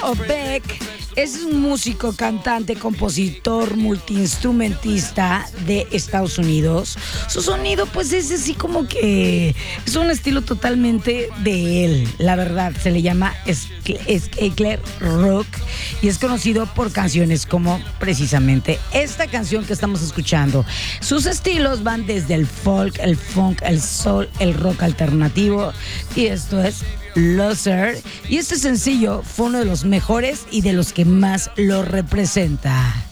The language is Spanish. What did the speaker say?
Beck es un músico, cantante, compositor, multiinstrumentista de Estados Unidos. Su sonido pues es así como que es un estilo totalmente de él. La verdad, se le llama Sklar Rock y es conocido por canciones como precisamente esta canción que estamos escuchando. Sus estilos van desde el folk, el funk, el soul, el rock alternativo y esto es Loser, y este sencillo fue uno de los mejores y de los que más lo representa.